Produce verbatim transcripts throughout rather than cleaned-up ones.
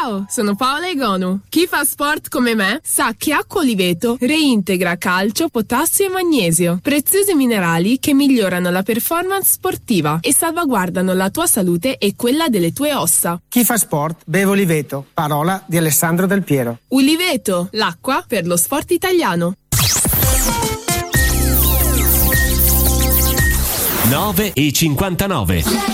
Ciao, sono Paola Egonu. Chi fa sport come me sa che acqua Oliveto reintegra calcio, potassio e magnesio, preziosi minerali che migliorano la performance sportiva e salvaguardano la tua salute e quella delle tue ossa. Chi fa sport beve Oliveto, parola di Alessandro Del Piero. Oliveto, l'acqua per lo sport italiano. nove e cinquantanove.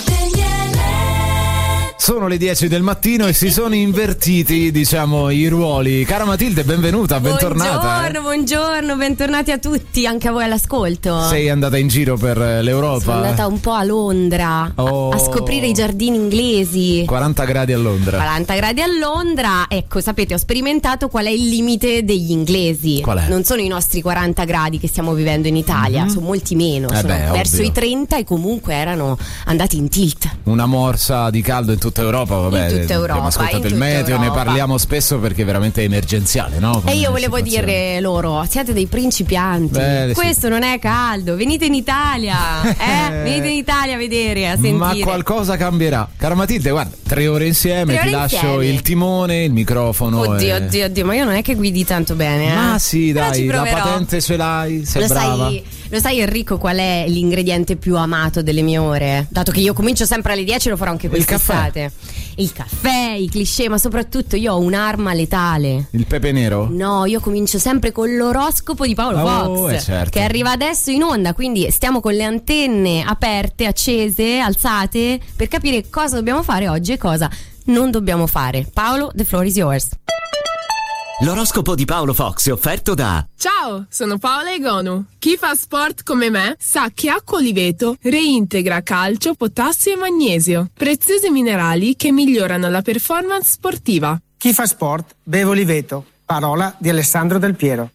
Sono le dieci del mattino e si sono invertiti, diciamo, i ruoli. Cara Matilde, benvenuta, bentornata. Buongiorno, eh. buongiorno, bentornati a tutti, anche a voi all'ascolto. Sei andata in giro per l'Europa? Sono andata un po' a Londra, oh. a, a scoprire i giardini inglesi. quaranta gradi a Londra. quaranta gradi a Londra, ecco, sapete, ho sperimentato qual è il limite degli inglesi. Qual è? Non sono i nostri quaranta gradi che stiamo vivendo in Italia, mm-hmm. sono molti meno, eh sono beh, verso ovvio. i trenta e comunque erano andati in tilt. Una morsa di caldo in tutta Europa, vabbè. In tutta Europa, abbiamo ascoltato in il tutta meteo, Europa. ne parliamo spesso perché veramente è emergenziale, no? Come E io volevo situazione. dire loro, siete dei principianti. Beh, questo sì. non è caldo, venite in Italia, eh? Venite in Italia a vedere, a sentire. Ma qualcosa cambierà. Cara Matilde, guarda, tre ore insieme, Tre ore ti lascio insieme. il timone, il microfono. Oddio, e... oddio, oddio, ma io non è che guidi tanto bene, eh? Ma sì, Però dai, ci la proverò. patente ce l'hai, sei Lo brava. sai, lo sai Enrico qual è l'ingrediente più amato delle mie ore? Dato che io comincio sempre alle dieci, lo farò anche quest'estate. Il caffè, i cliché, ma soprattutto io ho un'arma letale. Il pepe nero? No, io comincio sempre con l'oroscopo di Paolo Oh, Fox, eh, certo. che arriva adesso in onda, quindi stiamo con le antenne aperte, accese, alzate, per capire cosa dobbiamo fare oggi e cosa non dobbiamo fare. Paolo, the floor is yours. L'oroscopo di Paolo Fox è offerto da Ciao, sono Paola Egonu. Chi fa sport come me sa che acqua Oliveto reintegra calcio, potassio e magnesio, preziosi minerali che migliorano la performance sportiva. Chi fa sport beve Oliveto, parola di Alessandro Del Piero.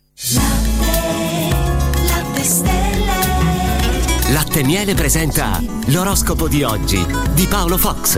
Latte Miele presenta l'oroscopo di oggi di Paolo Fox.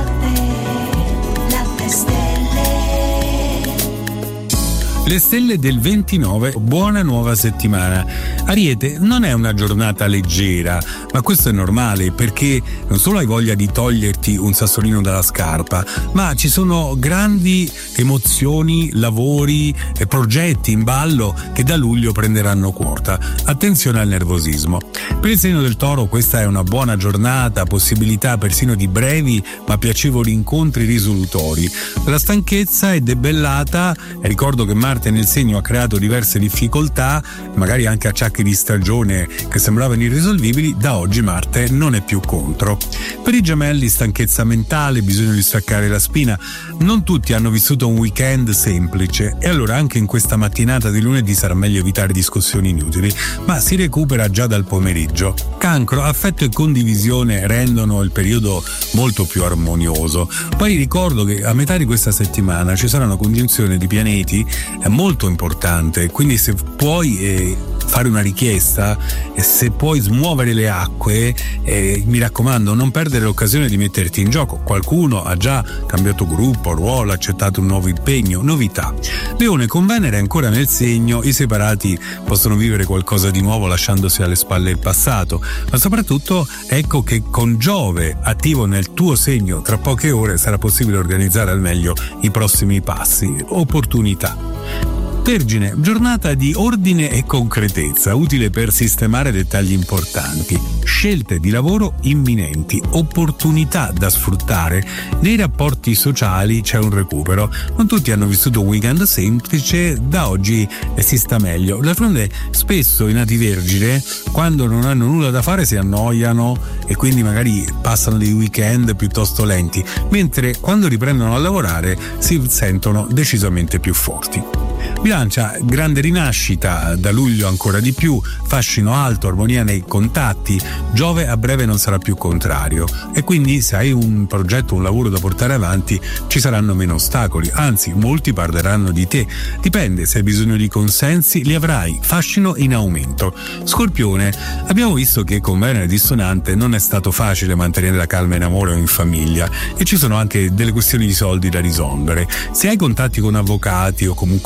Le stelle del ventinove, buona nuova settimana. Ariete, non è una giornata leggera, ma questo è normale perché non solo hai voglia di toglierti un sassolino dalla scarpa, ma ci sono grandi emozioni, lavori e progetti in ballo che da luglio prenderanno quota. Attenzione al nervosismo. Per il segno del Toro questa è una buona giornata, possibilità persino di brevi ma piacevoli incontri risolutori. La stanchezza è debellata, e ricordo che Marte nel segno ha creato diverse difficoltà, magari anche acciacchi di stagione che sembravano irrisolvibili. Da oggi Marte non è più contro. Per i Gemelli stanchezza mentale, bisogno di staccare la spina. Non tutti hanno vissuto un weekend semplice e allora anche in questa mattinata di lunedì sarà meglio evitare discussioni inutili, ma si recupera già dal pomeriggio. Cancro, affetto e condivisione rendono il periodo molto più armonioso. Poi ricordo che a metà di questa settimana ci sarà una congiunzione di pianeti molto importante, quindi se puoi eh, fare una richiesta e se puoi smuovere le acque, eh, mi raccomando, non perdere l'occasione di metterti in gioco. Qualcuno ha già cambiato gruppo, ruolo, accettato un nuovo impegno, novità. Leone, con Venere ancora nel segno, i separati possono vivere qualcosa di nuovo lasciandosi alle spalle il passato, ma soprattutto ecco che con Giove attivo nel tuo segno tra poche ore sarà possibile organizzare al meglio i prossimi passi, opportunità. Vergine, giornata di ordine e concretezza, utile per sistemare dettagli importanti, scelte di lavoro imminenti, opportunità da sfruttare. Nei rapporti sociali c'è un recupero. Non tutti hanno vissuto un weekend semplice, da oggi si sta meglio. D'altronde spesso i nati Vergine, quando non hanno nulla da fare, si annoiano e quindi magari passano dei weekend piuttosto lenti, mentre quando riprendono a lavorare si sentono decisamente più forti. Bilancia, grande rinascita, da luglio ancora di più, fascino alto, armonia nei contatti. Giove a breve non sarà più contrario e quindi se hai un progetto, un lavoro da portare avanti ci saranno meno ostacoli, anzi molti parleranno di te. Dipende, se hai bisogno di consensi li avrai. Fascino in aumento. Scorpione, abbiamo visto che con Venere dissonante non è stato facile mantenere la calma in amore o in famiglia e ci sono anche delle questioni di soldi da risolvere. Se hai contatti con avvocati o comunque esperti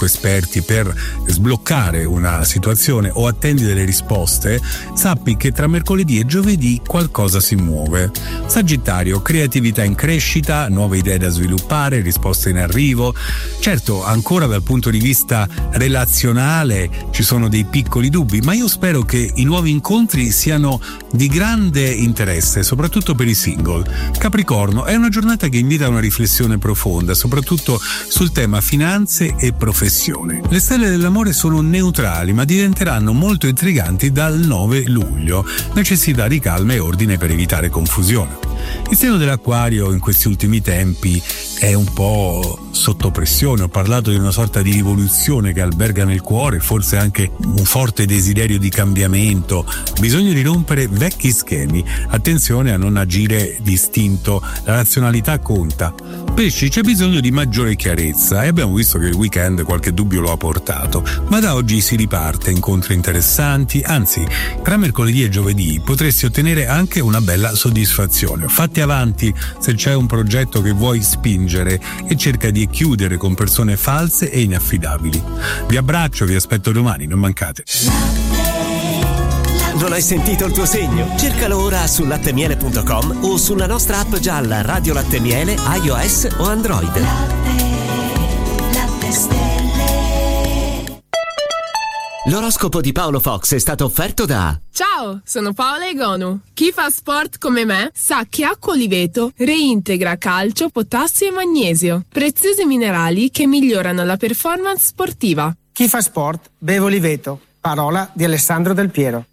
muoverti per sbloccare una situazione o attendi delle risposte, sappi che tra mercoledì e giovedì qualcosa si muove. Sagittario, creatività in crescita, nuove idee da sviluppare, risposte in arrivo. Certo, ancora dal punto di vista relazionale ci sono dei piccoli dubbi, ma io spero che i nuovi incontri siano di grande interesse, soprattutto per i single. Capricorno, è una giornata che invita a una riflessione profonda, soprattutto sul tema finanze e professione. Le stelle dell'amore sono neutrali, ma diventeranno molto intriganti dal nove luglio. Necessità di calma e ordine per evitare confusione. Il segno dell'Acquario in questi ultimi tempi è un po' sotto pressione. Ho parlato di una sorta di rivoluzione che alberga nel cuore, forse anche un forte desiderio di cambiamento, bisogno di rompere vecchi schemi, attenzione a non agire distinto, la razionalità conta. Pesci, c'è bisogno di maggiore chiarezza e abbiamo visto che il weekend qualche dubbio lo ha portato, ma da oggi si riparte, incontri interessanti, anzi tra mercoledì e giovedì potresti ottenere anche una bella soddisfazione. Fatti avanti se c'è un progetto che vuoi spingere e cerca di chiudere con persone false e inaffidabili. Vi abbraccio, vi aspetto domani, non mancate. Non hai sentito il tuo segno? Cercalo ora su lattemiele punto com o sulla nostra app gialla Radio Latte Miele, iOS o Android. Latte, latte stelle. L'oroscopo di Paolo Fox è stato offerto da... Ciao, sono Paola Egonu. Chi fa sport come me sa che acqua Oliveto reintegra calcio, potassio e magnesio, preziosi minerali che migliorano la performance sportiva. Chi fa sport beve Oliveto. Parola di Alessandro Del Piero.